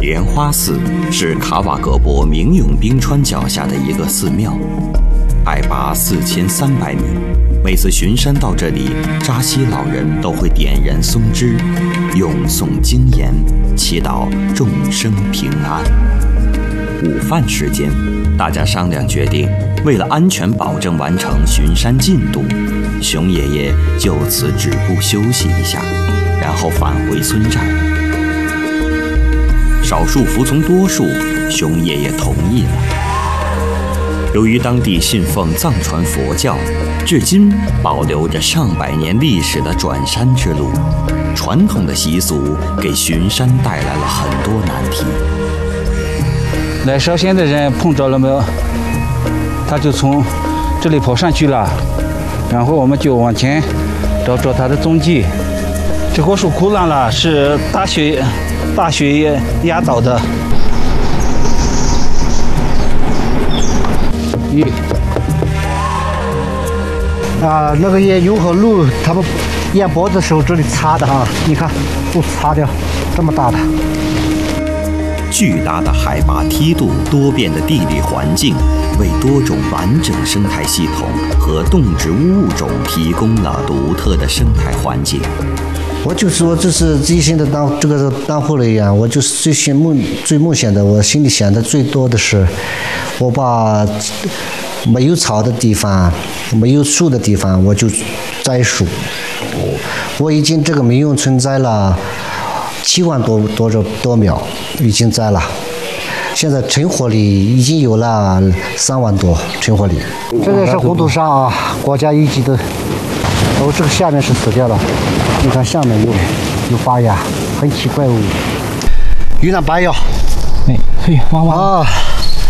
莲花寺是卡瓦格博明永冰川脚下的一个寺庙，海拔4300米。每次巡山到这里，扎西老人都会点燃松枝，咏诵经言，祈祷众生平安。午饭时间，大家商量决定，为了安全保证完成巡山进度，熊爷爷就此止步休息一下，然后返回村寨。少数服从多数，熊爷爷同意了。由于当地信奉藏传佛教，至今保留着上百年历史的转山之路，传统的习俗给巡山带来了很多难题。 来烧仙的人碰着了没有？他就从这里跑上去了，然后我们就往前找他的踪迹。这棵树枯烂了，是大雪压倒的。 那个也有和路，他们沿脖子的时候这里擦的哈，你看都擦掉，这么大的。 巨大的海拔梯度、多变的地理环境，为多种完整生态系统和动植物物种提供了独特的生态环境。 我就说这是自己现在当护理员，我就是最梦想的，我心里想的最多的是，我把没有草的地方、没有树的地方，我就栽树。我已经这个民用村栽了7万多苗，已经栽了。现在成活率已经有了3万多成活率。这个是红土沙啊，国家一级的。这个下面是死掉了，你看下面有发芽，很奇怪哦。云南白药， 嘿，汪汪啊！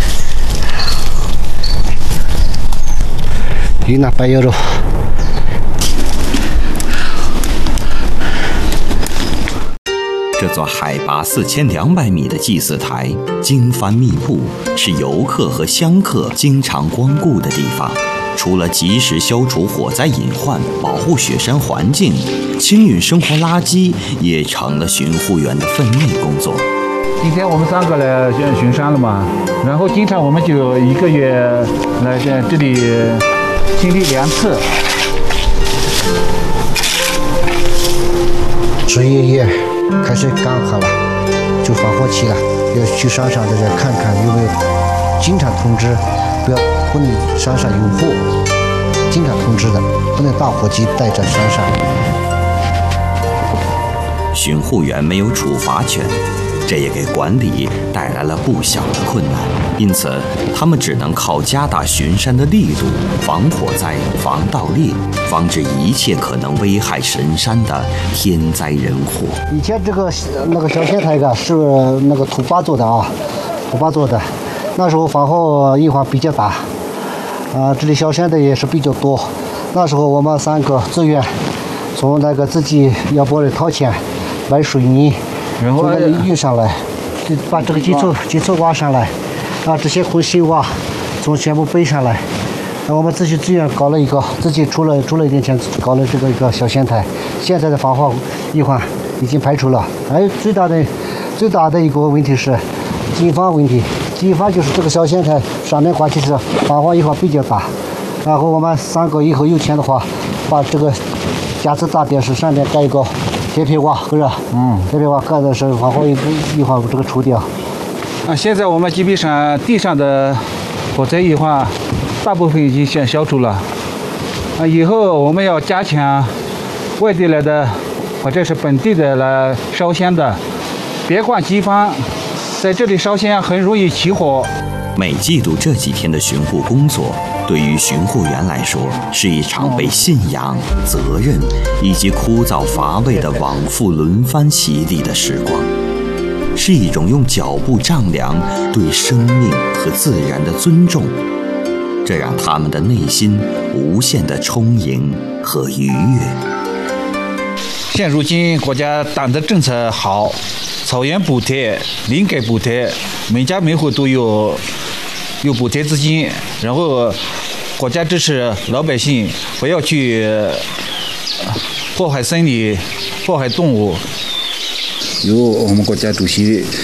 云南白药肉。 这座海拔4200米的祭祀台，经幡密布，是游客和香客经常光顾的地方。除了及时消除火灾隐患、保护雪山环境，清运生活垃圾也成了巡护员的分内工作。 今天我们3个来巡山了嘛，然后经常我们就1个月来这里清理2次。 11月开始干旱了，就防火期了，要去山上大家看看有没有，经常通知，不能山上有火，经常通知的，不能大火机带在山上。 巡护员没有处罚权，这也给管理带来了不小的困难，因此他们只能靠加大巡山的力度，防火灾、防盗猎，防止一切可能危害神山的天灾人祸。 以前那个小仙台是那个土巴做的啊，土巴做的，那时候防火隐患比较大。这里小山的也是比较多。那时候我们3个自愿从那个自己要不里掏钱买水泥，然后运上来，就把这个基础挖上来，这些混凝瓦从全部背上来。我们自己自愿搞了一个，自己出了一点钱搞了这个一个小仙台。现在的防火隐患已经排除了。最大的一个问题是经防问题。经防就是这个小仙台上面挂起是防火隐患比较大，然后我们3个以后有钱的话，把这个架子大电视上面盖一个铁皮瓦，是吧？铁皮瓦盖的是防火隐患这个除掉。 现在我们基本上地上的火灾隐患大部分已经先消除了。以后我们要加强外地来的或者是本地的来烧香的，别管机房。在这里烧香很容易起火。 每季度这几天的巡护工作，对于巡护员来说，是一场被信仰、责任以及枯燥乏味的往复轮番洗礼的时光，是一种用脚步丈量对生命和自然的尊重，这让他们的内心无限的充盈和愉悦。 现如今国家党的政策好，草原补贴、林改补贴，每家每户都有补贴资金，然后国家支持老百姓不要去破坏森林、破坏动物。 由我们国家主席